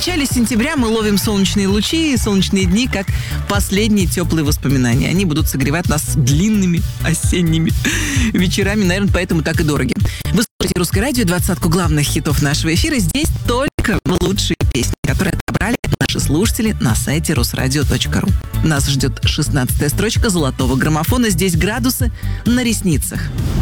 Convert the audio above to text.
начале сентября мы ловим солнечные лучи и солнечные дни, как последние теплые воспоминания. Они будут согревать нас длинными осенними вечерами, наверное, поэтому так и дороги. Вы слушаете «Русское радио», 20-ку главных хитов нашего эфира. Здесь только лучшие песни, которые отобрали наши слушатели на сайте rusradio.ru. Нас ждет 16-я строчка золотого граммофона. Здесь градусы на ресницах.